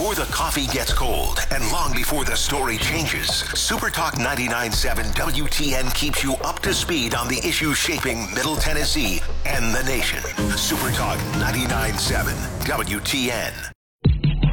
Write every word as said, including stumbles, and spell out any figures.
before the coffee gets cold and long before the story changes, Supertalk ninety-nine point seven W T N keeps you up to speed on the issues shaping Middle Tennessee and the nation. Supertalk ninety-nine point seven W T N.